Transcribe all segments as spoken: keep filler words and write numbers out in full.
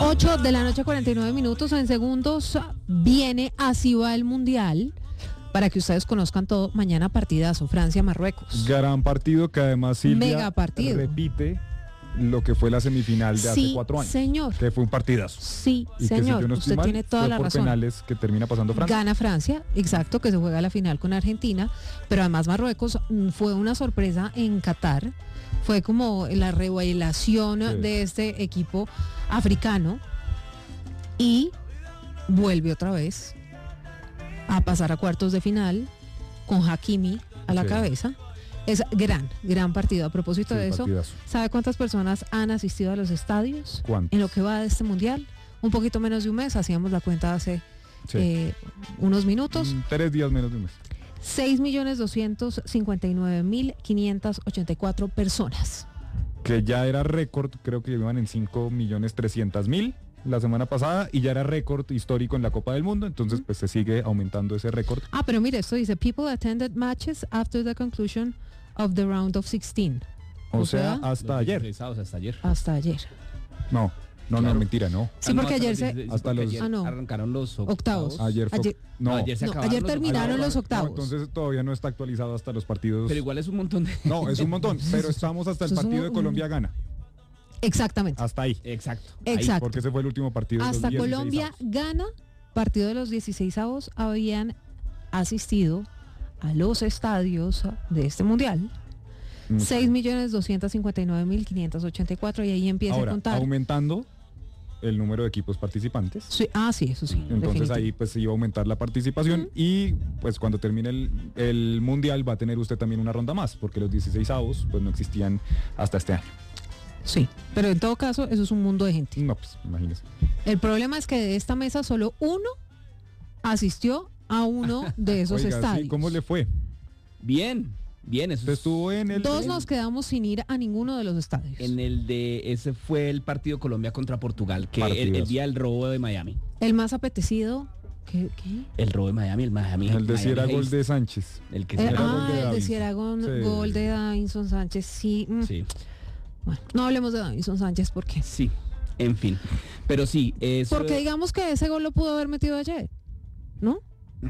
ocho de la noche, cuarenta y nueve minutos. En segundos viene Así va el Mundial. Para que ustedes conozcan todo, mañana partidazo, Francia-Marruecos. Gran partido que además Silvia Mega partido. repite lo que fue la semifinal de Sí, hace cuatro años. señor. Que fue un partidazo. Sí, Y que, señor, si yo no estoy usted mal, tiene toda fue la por razón. penales que termina pasando Francia. Gana Francia, exacto, que se juega la final con Argentina, pero además Marruecos mm, fue una sorpresa en Qatar, fue como la revelación Sí. de este equipo africano y vuelve otra vez a pasar a cuartos de final con Hakimi a la Sí. cabeza. Es gran, gran partido. A propósito Sí, de eso, partidazo. ¿sabe cuántas personas han asistido a los estadios ¿Cuántos? en lo que va de este mundial? Un poquito menos de un mes, hacíamos la cuenta hace Sí. eh, unos minutos. Mm, Tres días menos de un mes. seis millones doscientos cincuenta y nueve mil quinientas ochenta y cuatro personas. Que ya era récord, creo que iban en cinco millones trescientos mil la semana pasada y ya era récord histórico en la Copa del Mundo, entonces pues se sigue aumentando ese récord. Ah, pero mire, esto dice, people attended matches after the conclusion of the round of sixteen. O, O sea, sea, hasta ayer. Hasta ayer. Hasta ayer. No, no, no, Claro. mentira, no. Sí, porque ayer se- hasta los- ayer Ah, no. arrancaron los Octavos. octavos. Ayer fue... Ayer- no, No, ayer se No, acabaron ayer los terminaron octavos. los octavos. No, entonces todavía no está actualizado hasta los partidos. Pero igual es un montón de... No, es un montón, pero estamos hasta el Eso es partido de un- Colombia-Gana. Exactamente. Hasta ahí. Exacto. Exacto. Porque ese fue el último partido de los Hasta dieciséis Colombia avos. gana, partido de los dieciséis avos, habían asistido a los estadios de este mundial. Mm. seis millones doscientos cincuenta y nueve mil quinientos ochenta y cuatro y ahí empieza Ahora, a contar. aumentando el número de equipos participantes. Sí, ah, sí, eso sí. Entonces definitivo. ahí pues se iba a aumentar la participación Ujú. y pues cuando termine el, el mundial va a tener usted también una ronda más, porque los dieciséis avos pues no existían hasta este año. Sí, pero en todo caso, eso es un mundo de gente. No, pues imagínese. El problema es que de esta mesa solo uno asistió a uno de esos Oiga, sí, estadios. ¿cómo le fue? Bien, bien. Eso Usted es- estuvo en el... Todos en- nos quedamos sin ir a ninguno de los estadios. En el de... Ese fue el partido Colombia contra Portugal, que el, el Partidazo. día del robo de Miami. El más apetecido, ¿qué? qué? El robo de Miami, el Miami. el de si Miami era gol Heist, de Sánchez. El que Eh, sí era era gol ah, de el de Davinson. si era gol, Sí. gol de Davinson Sánchez, sí. mm. Sí, Bueno, no hablemos de Davinson Sánchez porque sí. En fin. Pero sí, eso... porque digamos que ese gol lo pudo haber metido ayer, ¿no?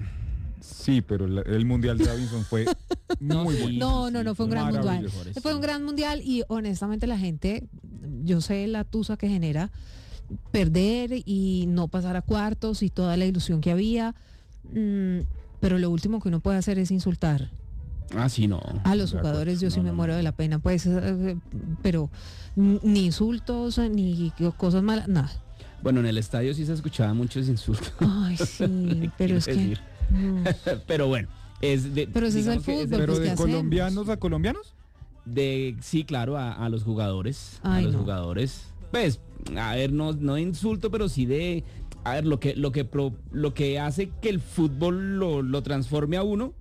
Sí, pero la- el mundial de Davinson fue muy sí, bueno. No, sí, no, no, fue un gran maravilloso. mundial. Fue un gran mundial y honestamente la gente, yo sé la tusa que genera perder y no pasar a cuartos y toda la ilusión que había, mm, pero lo último que uno puede hacer es insultar Ah, sí, no. a los De acuerdo. jugadores. Yo sí No, me no, muero no. de la pena, pues, eh, pero n- ni insultos, ni cosas malas, nada. Bueno, en el estadio sí se escuchaban muchos insultos. Ay, sí, pero es que... decir. mm. Pero bueno, es de... Pero ese es el digamos que fútbol, de- Pero pues, de ¿qué hacemos? colombianos a colombianos. De, sí, claro, a, a los jugadores. Ay, a los no. jugadores. Pues, a ver, no, no de insulto, pero sí de. A ver, lo que, lo que, pro- lo que hace que el fútbol lo, lo transforme a uno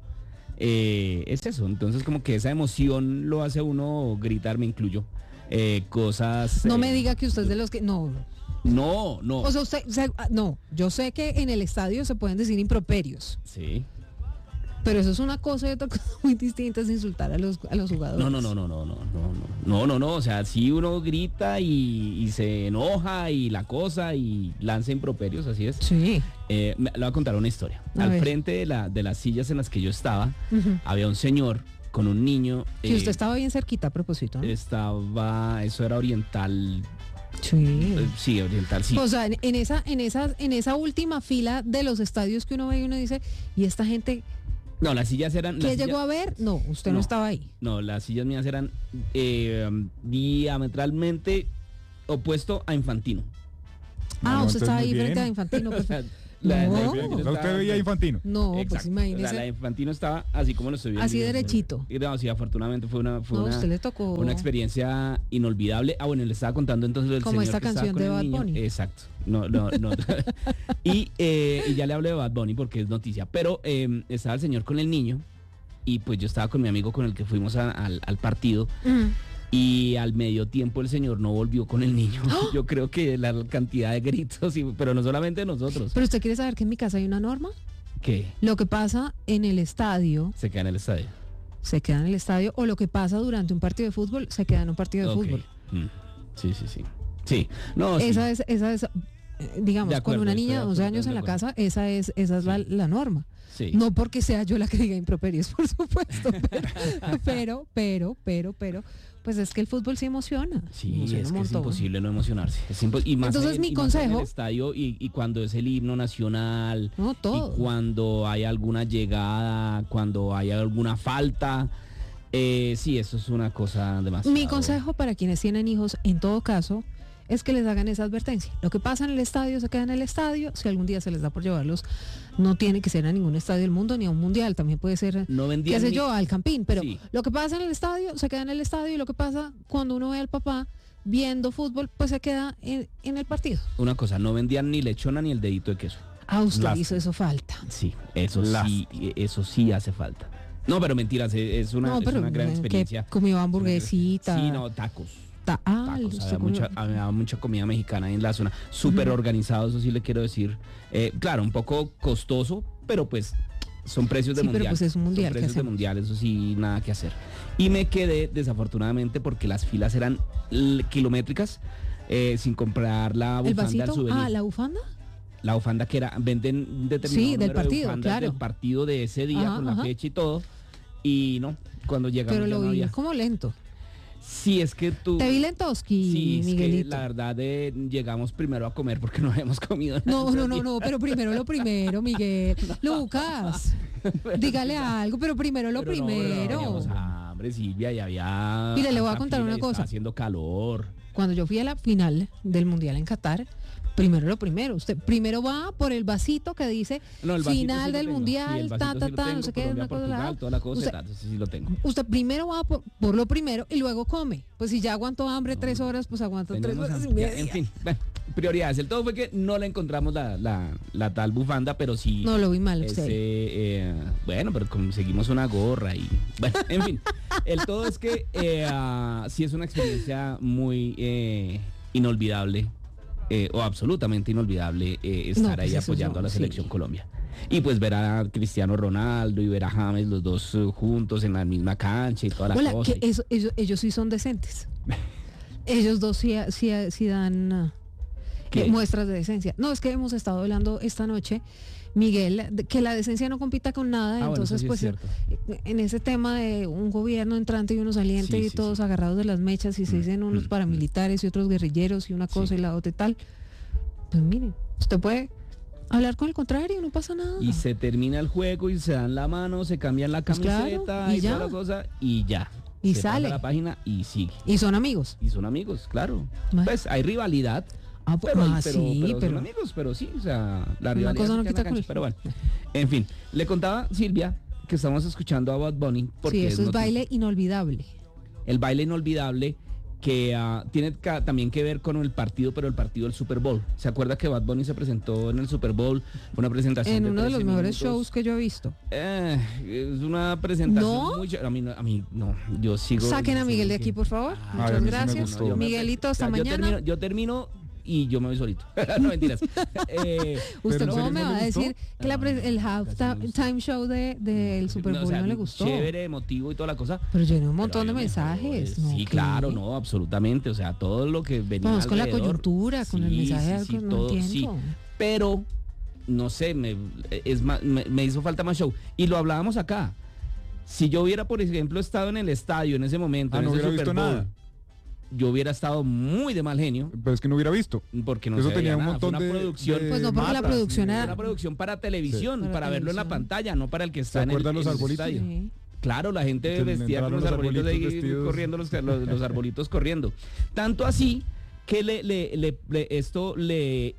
eh, es eso. Entonces, como que esa emoción lo hace a uno gritar, me incluyo. Eh, cosas. No eh, me diga que usted es de los que... No, No, no. o sea, usted... se- ah, no, yo sé que en el estadio se pueden decir improperios, sí. pero eso es una cosa y otra cosa muy distinta, es insultar a los, a los jugadores. No, no, no, no, no, no, no, no, no, no, no, o sea, si uno grita y, y se enoja y la cosa y lanza improperios, así es. Sí. Eh, me- le voy a contar una historia. A Al ver. frente de, la, de las sillas en las que yo estaba, Ujú. había un señor con un niño. Que eh, usted estaba bien cerquita a propósito, ¿no? Estaba, eso era oriental, Sí. eh, sí, oriental, sí. O sea, en, en esa, en esa, en esa última fila de los estadios que uno ve y uno dice, ¿y esta gente No, las sillas eran... qué las sillas- llegó a ver? No, usted no, No. estaba ahí. No, las sillas mías eran eh, diametralmente opuesto a Infantino. Ah, no, usted estaba ahí entonces muy frente bien. a Infantino. O sea, perfecto. la- No. la O O Infantino sea, usted estaba- veía Infantino. No, pues Exacto. imagínese. La, la Infantino estaba así como lo estoy viendo. Así derechito. Y no, sí, afortunadamente fue una, fue No, una, usted le tocó. una experiencia inolvidable. Ah, bueno, le estaba contando entonces el Como señor esta que estaba canción con de el Bad niño. Bunny. Exacto. No, no, no. y, eh, y ya le hablé de Bad Bunny porque es noticia. Pero eh, estaba el señor con el niño y pues yo estaba con mi amigo con el que fuimos a- al, al partido. Mm. Y al medio tiempo el señor no volvió con el niño. Yo creo que la cantidad de gritos, y- pero no solamente nosotros. Pero usted quiere saber que en mi casa hay una norma. ¿Qué? Lo que pasa en el estadio Se queda en el estadio. se queda en el estadio o lo que pasa durante un partido de fútbol se queda en un partido de Ok. fútbol. Mm. Sí, sí, sí. Sí, no, sí. Esa es, esa es, eh, digamos, De acuerdo, con una estoy niña de once años absolutamente en la de casa, esa es, esa es la, la norma. Sí. No porque sea yo la que diga improperios, por supuesto, pero, pero, pero, pero, pero, pues es que el fútbol sí emociona. Sí, emociona es un que es montón. imposible no emocionarse. Es impo- y más Entonces, en, mi y más en consejo- el estadio y, y cuando es el himno nacional, No, todo. y cuando hay alguna llegada, cuando hay alguna falta, eh, sí, eso es una cosa demasiado. Mi consejo para quienes tienen hijos, en todo caso, es que les hagan esa advertencia. Lo que pasa en el estadio se queda en el estadio. Si algún día se les da por llevarlos, no tiene que ser a ningún estadio del mundo ni a un mundial. También puede ser, No qué vendían sé ni- yo, al Campín. Pero Sí. lo que pasa en el estadio se queda en el estadio, y lo que pasa cuando uno ve al papá viendo fútbol, pues se queda en, en el partido. Una cosa, no vendían ni lechona ni el dedito de queso. A usted Lástima. hizo eso falta. Sí, eso sí, Lástima. eso sí hace falta. No, pero mentiras, es es una, no, es pero una gran eh, experiencia. que comió hamburguesita. Sí, no, tacos. ta- ah, Tacos, usted había comió- mucha, había mucha comida mexicana ahí en la zona, súper Ujú. organizado, eso sí le quiero decir. Eh, claro, un poco costoso, pero pues son precios de Sí, pero mundial. pues es un mundial, Son ¿qué precios de hacemos? mundial, eso sí, nada que hacer. Y me quedé, desafortunadamente, porque las filas eran l- kilométricas, eh, sin comprar la ¿El bufanda del vasito? souvenir. Ah, ¿la bufanda? La bufanda que era, venden determinado Sí, del número de partido, bufandas claro. del partido de ese día, Ajá, con la ajá. fecha y todo. Y no, cuando llegamos Pero ya lo no vi había. como lento. Sí, es que tú... Te vi lentoski, Sí, es que Miguelito. la verdad eh, llegamos primero a comer porque no habíamos comido nada. No, no, no, no, pero primero lo primero, Miguel. Lucas, dígale algo, pero primero lo Pero no, pero no primero. teníamos hambre, Silvia, y había... Mire, le voy a harta contar fila una y estaba cosa. haciendo calor. Cuando yo fui a la final del Mundial en Qatar, primero lo primero. Usted primero va por el vasito que dice No, el vasito final sí lo del tengo. Mundial, Sí, el ta, vasito ta, sí lo ta, no tengo, sé qué, Colombia, una cosa Portugal, la- toda la cosa, Usted- tal, sí, sí lo tengo. Usted primero va por, por lo primero y luego come. Pues si ya aguantó hambre tres horas, pues aguanta tres Teníamos horas y hambre, ya, media. en fin, bueno, prioridades. El todo fue que no la encontramos la, la, la tal bufanda, pero sí... No, lo vi mal, Ese, usted. eh, bueno, pero conseguimos una gorra y... Bueno, en fin. El todo es que eh, ah, sí es una experiencia muy eh, inolvidable, eh, o absolutamente inolvidable, eh, estar No, ahí pues eso apoyando yo, a la sí. selección Colombia. Y pues ver a Cristiano Ronaldo y ver a James, los dos eh, juntos en la misma cancha y toda la Hola, cosa. que y- eso- ellos, ellos sí son decentes. Ellos dos sí, sí, sí dan ah, ¿Qué? eh, muestras de decencia. No, es que hemos estado hablando esta noche, Miguel, de que la decencia no compita con nada. Ah, bueno, entonces, eso sí es pues, cierto. en ese tema de un gobierno entrante y uno saliente Sí, y sí, todos sí. agarrados de las mechas y se Mm, dicen unos mm, paramilitares y otros guerrilleros y una cosa Sí. y la otra y tal, pues mire, usted puede hablar con el contrario, no pasa nada. Y se termina el juego y se dan la mano, se cambian la Pues camiseta claro, y y, ya. toda la cosa y ya. Y se pasa sale. la página y sigue. Y son amigos. Y son amigos, claro. Bueno. Pues hay rivalidad, Ah, pues, pero, ah, pero, sí, pero pero- son amigos, pero sí, o sea, la Una rivalidad cosa se no queda en quita la cancha, con- pero bueno. En fin, le contaba Silvia que estamos escuchando a Bad Bunny porque Sí, eso es noti- baile inolvidable. el baile inolvidable que ah, tiene ca- también que ver con el partido, pero el partido del Super Bowl. ¿Se acuerda que Bad Bunny se presentó en el Super Bowl? Una presentación En de uno de los trece mejores minutos. shows que yo he visto. Eh, es una presentación ¿No? muy ch- a mí no, a mí no, yo sigo. Saquen a sí, Miguel de sí. aquí, por favor. Ah, a Muchas mí sí me gracias. gustó. yo me- Miguelito, hasta o sea, yo mañana. termino, yo termino y yo me voy solito. No mentiras. Eh, ¿Usted ¿Pero en cómo serio me no va le a gustó? decir que la pre- el halftime show de, del Super Bowl o sea, no le gustó? Chévere, emotivo y toda la cosa. Pero llenó un montón Pero de había mensajes. mejores. ¿no? Sí, ¿Qué? claro, no, absolutamente. O sea, todo lo que venía Vamos con la alrededor. coyuntura, con el Sí, mensaje, sí, sí, algo, no todo, entiendo. sí. Pero, no sé, me, es más, me, me hizo falta más show. Y lo hablábamos acá. Si yo hubiera, por ejemplo, estado en el estadio en ese momento, Ah, en no ese hubiera Super visto Bowl, nada. yo hubiera estado muy de mal genio. Pero es que no hubiera visto. Porque no Eso se tenía veía un nada. Fue montón una de- producción. de Pues no, porque la matas, producción y- era- Una producción para televisión, Sí. para, Para verlo en la televisión. pantalla, no para el que está ¿Se en el, acuerdan los en el arbolitos? estadio. Sí. Claro, la gente Que vestida con entraron los los arbolitos, arbolitos ahí vestidos. corriendo, los, los, los arbolitos corriendo. Tanto así que le, le- le- le- esto le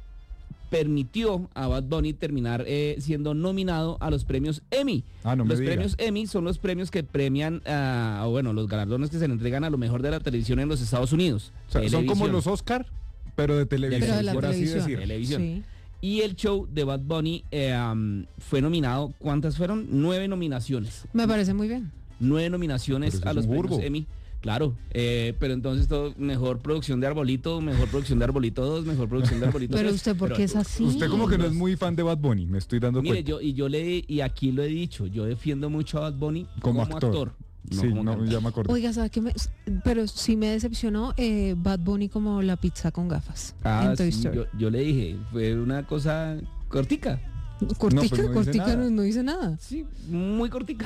permitió a Bad Bunny terminar eh, siendo nominado a los premios Emmy. Ah, no me los diga. premios Emmy son los premios que premian, ah, o bueno, los galardones que se le entregan a lo mejor de la televisión en los Estados Unidos. O sea, son como Televisión. los Oscar, pero de televisión, Pero de la por así televisión. decir. Televisión. Sí. Y el show de Bad Bunny eh, um, fue nominado, ¿cuántas fueron? Nueve nominaciones. Me parece muy bien. Nueve nominaciones Pero eso a es los un premios burgo. Emmy. Claro, eh, pero entonces todo, mejor producción de Arbolito, mejor producción de Arbolito dos, mejor producción de Arbolito Pero tres. usted, ¿por Pero qué es así? Usted como que no es los- muy fan de Bad Bunny, me estoy dando Mire, cuenta. yo y yo le y aquí lo he dicho, yo defiendo mucho a Bad Bunny Como como, actor. actor. no sí, como no, canta. ya me acordé. Oiga, ¿sabes qué? Me, pero sí me decepcionó eh, Bad Bunny como la pizza con gafas Ah, en Toy sí, Story. yo, yo le dije, fue una cosa cortica. Cortica, No, pues no dice cortica, nada. no, no dice nada. Sí, muy cortica.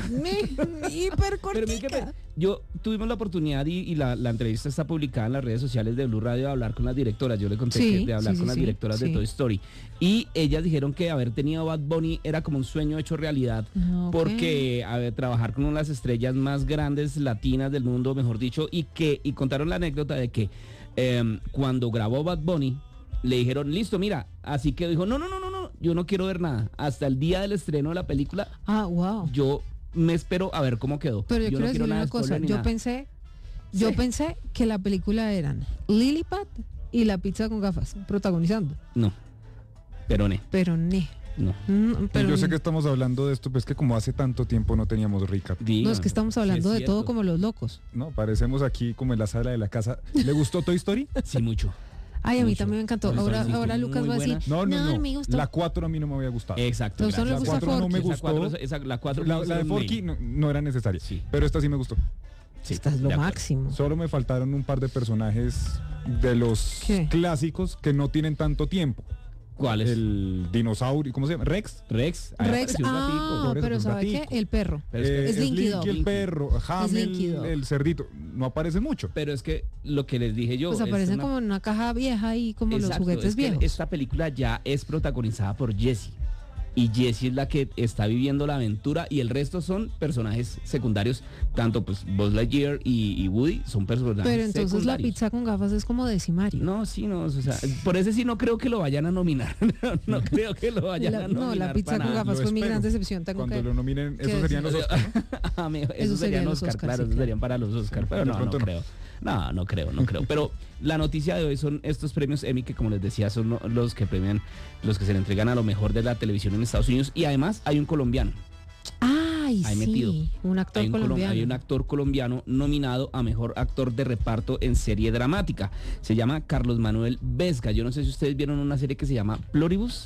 Hiper Pero mire que cortica. me- yo tuvimos la oportunidad y, y la, la entrevista está publicada en las redes sociales de Blue Radio de hablar con las directoras. Yo le conté Sí, que de hablar sí, con sí, las sí, directoras de sí. Toy Story. Y ellas dijeron que haber tenido a Bad Bunny era como un sueño hecho realidad. Ah, ok. Porque a ver, trabajar con una de las estrellas más grandes latinas del mundo, mejor dicho, y que y contaron la anécdota de que em, cuando grabó Bad Bunny, le dijeron, listo, mira, así que dijo, no, no, no, no, no, yo no quiero ver nada. Hasta el día del estreno de la película, Ah, wow. yo me espero a ver cómo quedó. Pero yo, no quiero decirle nada una de cosa, spoiler ni yo nada. pensé, yo Sí. pensé que la película eran Lilliput y la pizza con gafas protagonizando, No, pero ne, pero ne. no. Mm, pero yo sé ni- que estamos hablando de esto, pues que como hace tanto tiempo no teníamos recap. Diga, no, es que estamos sí hablando es de todo cierto. como los locos. No, parecemos aquí como en la sala de la casa. ¿Le gustó Toy Story? Sí, mucho. Ay, a mí Mucho. también me encantó. Toy Ahora, Story, sí, ahora muy Lucas va a decir, No, no, no. a mí me gustó. La cuatro a mí no me había gustado. Exacto. A usted no le gracias. gusta La cuatro no me Forky. Esa cuatro- gustó. esa- la cuatro La, me la de hizo Forky un no, no era necesaria. Sí. Pero esta sí me gustó. Sí, Esta es lo de acuerdo. máximo. Solo me faltaron un par de personajes de los ¿Qué? clásicos que no tienen tanto tiempo. ¿Cuál es? El dinosaurio, ¿cómo se llama? Rex. Rex. Ahí Rex, apareció un ah, gatico. por eso, pero un ¿sabe qué? gatico. El perro. Pero es que- Eh, Es Linky Slinky Dog. el perro, Hamel, Linky Dog. el cerdito. No aparecen mucho. Pero es que lo que les dije yo. Pues es aparecen una- como en una caja vieja y como los Exacto, juguetes es que viejos. esta película ya es protagonizada por Jessie. Y Jessie es la que está viviendo la aventura y el resto son personajes secundarios. Tanto pues Buzz Lightyear y, y Woody son personajes Pero entonces la secundarios. pizza con gafas es como decimario. No, sí, no, o sea, por ese sí no creo que lo vayan a nominar. no, no creo que lo vayan La- a no, nominar. la pizza para con nada. gafas Lo fue mi espero. gran decepción. Tengo Cuando que... lo nominen, que esos serían los decir. Oscar, ¿no? Ah, me- esos serían serían los Oscar, Oscar, claro, sí, esos claro. serían para los Oscar, Sí, pero de no, no pronto no. creo. No, no creo, no creo. Pero la noticia de hoy son estos premios Emmy que, como les decía, son lo- los que premian, los que se le entregan a lo mejor de la televisión en Estados Unidos. Y además hay un colombiano. Ay, Ahí sí, metido. un actor Hay un, colom- colombiano. hay un actor colombiano nominado a mejor actor de reparto en serie dramática. Se llama Carlos Manuel Vesga. Yo no sé si ustedes vieron una serie que se llama Pluribus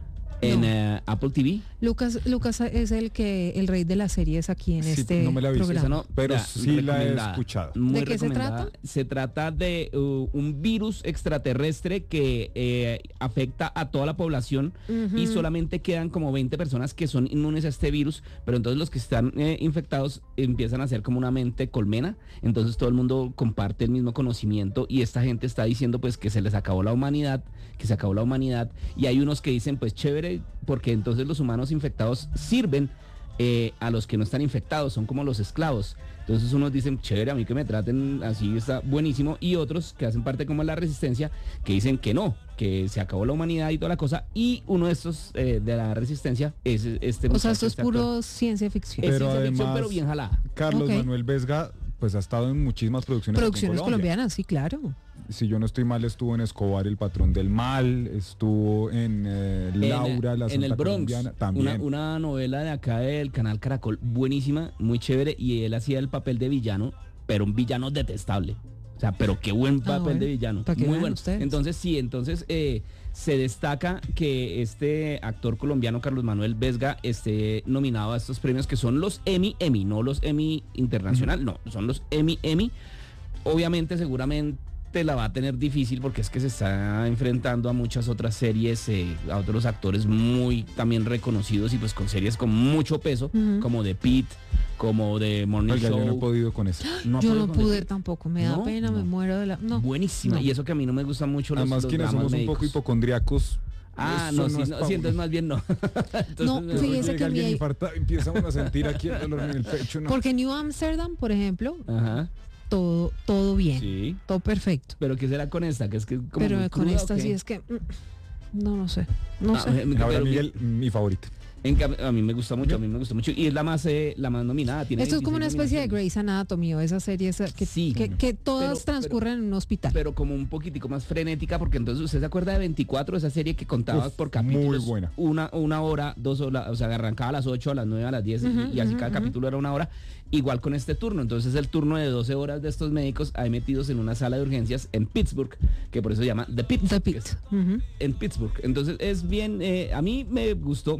en No. eh, Apple T V. Lucas, Lucas es el que el rey de las series aquí en Sí, este no me la he visto. programa. Esa no, Pero vea, sí la he recomendada, escuchado. muy ¿De qué se recomendada. trata? Se trata de uh, un virus extraterrestre que eh, afecta a toda la población y Ujú. solamente quedan como veinte personas que son inmunes a este virus, pero entonces los que están eh, infectados empiezan a ser como una mente colmena, entonces todo el mundo comparte el mismo conocimiento y esta gente está diciendo pues que se les acabó la humanidad, que se acabó la humanidad y hay unos que dicen pues chévere porque entonces los humanos infectados sirven eh, a los que no están infectados, son como los esclavos. Entonces unos dicen, chévere, a mí que me traten así está buenísimo, y otros que hacen parte como de la resistencia, que dicen que no, que se acabó la humanidad y toda la cosa, y uno de estos eh, de la resistencia es este O muchacho, sea, esto es este actor. puro ciencia ficción. Es Pero ciencia ficción, además- pero bien jalada. Carlos Ok. Manuel Vesga, pues ha estado en muchísimas producciones. aquí en Producciones Colombia. colombianas, sí, claro. Si yo no estoy mal, estuvo en Escobar, el patrón del mal, estuvo en eh, Laura, en, la en Santa el Bronx, colombiana, también. Una, una novela de acá del canal Caracol, buenísima, muy chévere, y él hacía el papel de villano, pero un villano detestable. O sea, pero qué buen papel bueno, de villano. para que Muy vean bueno. ustedes. Entonces, sí, entonces eh, se destaca que este actor colombiano, Carlos Manuel Vesga, esté nominado a estos premios que son los Emmy, Emmy, no los Emmy Internacional, no, son los Emmy, Emmy. Obviamente, seguramente la va a tener difícil porque es que se está enfrentando a muchas otras series, eh, a otros actores muy también reconocidos y pues con series con mucho peso, Ujú. como de Pete, como de Morning Oiga, Show. yo no he podido con eso. No ha Yo podido no con pude eso. tampoco, me da No, pena, no. me muero de la... No. Buenísima. No. Y eso que a mí no me gustan mucho los, Además, los quienes dramas somos un médicos. poco hipocondriacos. Ah, eso no, sí, es no, pa' sí, uno. entonces más bien no. Entonces, No, mejor- fíjese Llega que alguien mi- infartado y empieza uno a sentir aquí el dolor en el pecho. ¿no? Porque New Amsterdam, por ejemplo, Ajá, todo, todo bien, sí. todo perfecto. Pero ¿qué será con esta? Que es que es como Pero muy con cruda, esta ¿o qué? sí es que... mm, no, no sé, no Ah, sé. en Gabriela cambio, Miguel, mi favorita. en cambio, a mí me gusta mucho, a mí me gusta mucho. Y es la más, eh, la más nominada. Tiene Esto es como una veintiséis especie de nominaciones. Grey's Anatomy o esa serie esa que, Sí. que, que todas Pero- transcurren en un hospital. Pero como un poquitico más frenética, porque entonces usted se acuerda de veinticuatro, esa serie que contaba Uf, por capítulos. muy buena. Una, una hora, dos horas, o sea, arrancaba a las ocho, a las nueve, a las diez, y- Ujú, y, así ujú, cada ujú. capítulo era una hora. Igual con este turno. Entonces el turno de doce horas de estos médicos ahí metidos en una sala de urgencias en Pittsburgh, que por eso se llama The Pit. The que Pit. es Ujú. En Pittsburgh. Entonces es bien, eh, a mí me gustó mucho y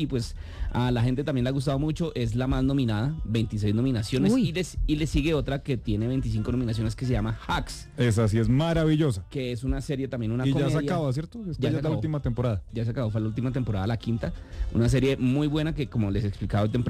y pues a la gente también le ha gustado mucho, es la más nominada, veintiséis nominaciones, Uy. y le, y le sigue otra que tiene veinticinco nominaciones que se llama Hacks, Esa sí es maravillosa. que es una serie también, una Y comedia. ya se acaba, ¿cierto? Esta Ya ya, se es la acabó. última temporada. Ya se acabó, fue la última temporada, la quinta, una serie muy buena que como les he explicado temprano,